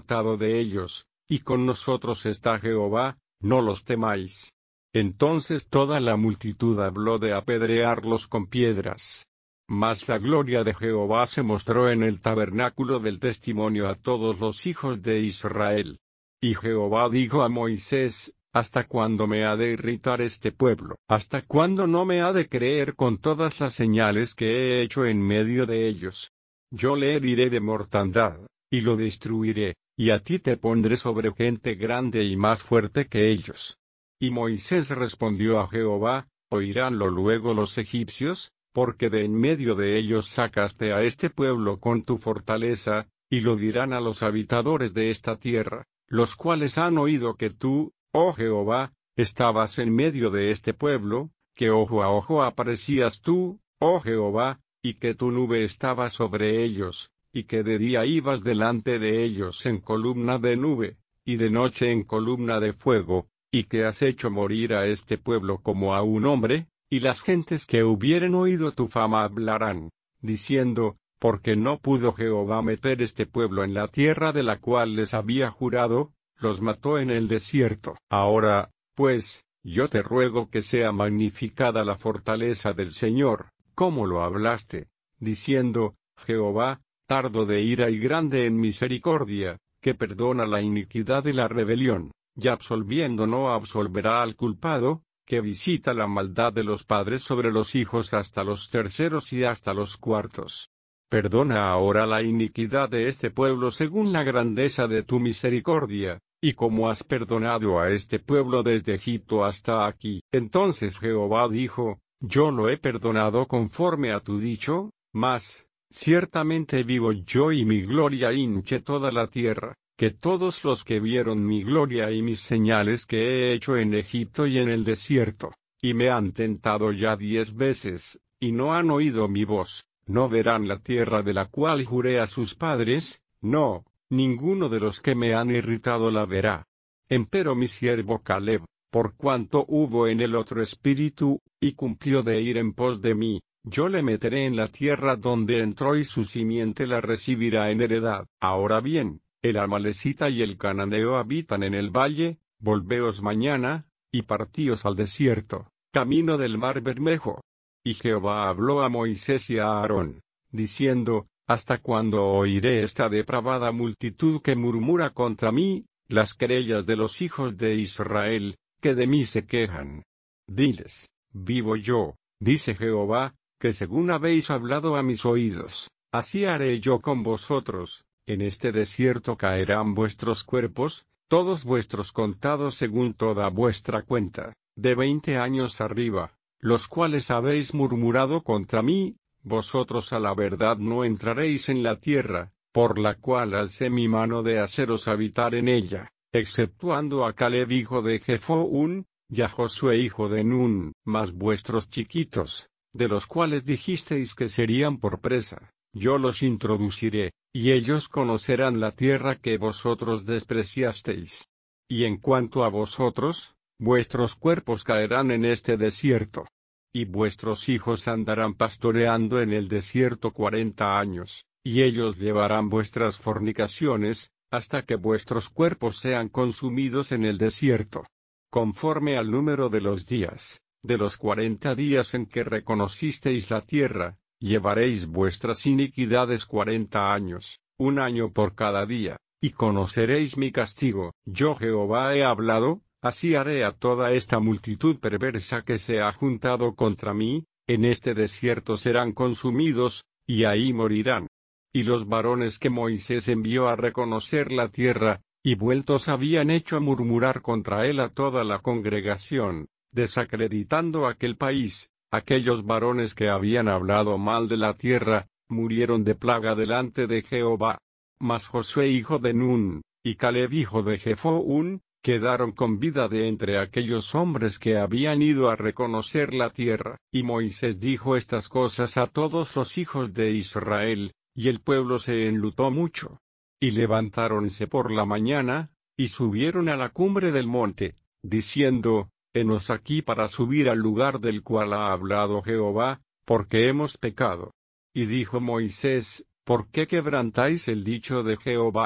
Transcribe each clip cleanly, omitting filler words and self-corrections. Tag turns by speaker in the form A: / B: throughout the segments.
A: apartado de ellos, y con nosotros está Jehová, no los temáis. Entonces toda la multitud habló de apedrearlos con piedras. Mas la gloria de Jehová se mostró en el tabernáculo del testimonio a todos los hijos de Israel. Y Jehová dijo a Moisés: ¿Hasta cuándo me ha de irritar este pueblo? ¿Hasta cuándo no me ha de creer con todas las señales que he hecho en medio de ellos? Yo le heriré de mortandad, y lo destruiré, y a ti te pondré sobre gente grande y más fuerte que ellos. Y Moisés respondió a Jehová: ¿Oiránlo luego los egipcios? Porque de en medio de ellos sacaste a este pueblo con tu fortaleza, y lo dirán a los habitadores de esta tierra, los cuales han oído que tú, oh Jehová, estabas en medio de este pueblo, que ojo a ojo aparecías tú, oh Jehová, y que tu nube estaba sobre ellos, y que de día ibas delante de ellos en columna de nube, y de noche en columna de fuego, y que has hecho morir a este pueblo como a un hombre, y las gentes que hubieren oído tu fama hablarán, diciendo: porque no pudo Jehová meter este pueblo en la tierra de la cual les había jurado, los mató en el desierto. Ahora, pues, yo te ruego que sea magnificada la fortaleza del Señor, como lo hablaste, diciendo: Jehová, tardo de ira y grande en misericordia, que perdona la iniquidad y la rebelión, y absolviendo no absolverá al culpado, que visita la maldad de los padres sobre los hijos hasta los terceros y hasta los cuartos. Perdona ahora la iniquidad de este pueblo según la grandeza de tu misericordia, y como has perdonado a este pueblo desde Egipto hasta aquí. Entonces Jehová dijo: yo lo he perdonado conforme a tu dicho, mas, ciertamente vivo yo y mi gloria hinche toda la tierra, que todos los que vieron mi gloria y mis señales que he hecho en Egipto y en el desierto, y me han tentado ya 10 veces, y no han oído mi voz, no verán la tierra de la cual juré a sus padres, no, ninguno de los que me han irritado la verá. Empero mi siervo Caleb, por cuanto hubo en él otro espíritu, y cumplió de ir en pos de mí, yo le meteré en la tierra donde entró y su simiente la recibirá en heredad. Ahora bien, el amalecita y el cananeo habitan en el valle, volveos mañana, y partíos al desierto, camino del mar Bermejo. Y Jehová habló a Moisés y a Aarón, diciendo: ¿hasta cuándo oiré esta depravada multitud que murmura contra mí, las querellas de los hijos de Israel, que de mí se quejan? Diles: vivo yo, dice Jehová, que según habéis hablado a mis oídos, así haré yo con vosotros. En este desierto caerán vuestros cuerpos, todos vuestros contados según toda vuestra cuenta, de 20 años arriba, los cuales habéis murmurado contra mí, vosotros a la verdad no entraréis en la tierra, por la cual alcé mi mano de haceros habitar en ella, exceptuando a Caleb hijo de Jefoún, y a Josué hijo de Nun, mas vuestros chiquitos, de los cuales dijisteis que serían por presa, yo los introduciré, y ellos conocerán la tierra que vosotros despreciasteis. Y en cuanto a vosotros, vuestros cuerpos caerán en este desierto, y vuestros hijos andarán pastoreando en el desierto 40 años, y ellos llevarán vuestras fornicaciones, hasta que vuestros cuerpos sean consumidos en el desierto. Conforme al número de los días, de los 40 días en que reconocisteis la tierra, llevaréis vuestras iniquidades 40 años, 1 año por cada día, y conoceréis mi castigo. Yo Jehová he hablado, así haré a toda esta multitud perversa que se ha juntado contra mí, en este desierto serán consumidos, y ahí morirán. Y los varones que Moisés envió a reconocer la tierra, y vueltos habían hecho murmurar contra él a toda la congregación, desacreditando aquel país. Aquellos varones que habían hablado mal de la tierra, murieron de plaga delante de Jehová. Mas Josué hijo de Nun, y Caleb hijo de Jefoún, quedaron con vida de entre aquellos hombres que habían ido a reconocer la tierra. Y Moisés dijo estas cosas a todos los hijos de Israel, y el pueblo se enlutó mucho. Y levantáronse por la mañana, y subieron a la cumbre del monte, diciendo: henos aquí para subir al lugar del cual ha hablado Jehová, porque hemos pecado. Y dijo Moisés: ¿por qué quebrantáis el dicho de Jehová?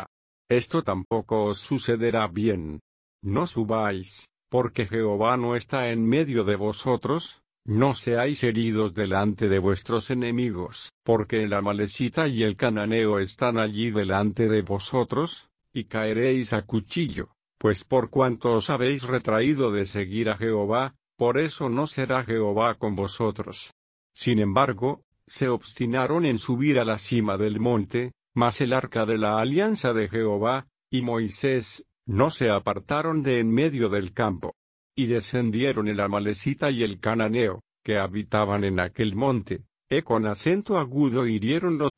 A: Esto tampoco os sucederá bien. No subáis, porque Jehová no está en medio de vosotros. No seáis heridos delante de vuestros enemigos, porque el amalecita y el cananeo están allí delante de vosotros, y caeréis a cuchillo, pues por cuanto os habéis retraído de seguir a Jehová, por eso no será Jehová con vosotros. Sin embargo, se obstinaron en subir a la cima del monte, mas el arca de la alianza de Jehová, y Moisés, no se apartaron de en medio del campo. Y descendieron el amalecita y el cananeo, que habitaban en aquel monte, con acento agudo hirieron los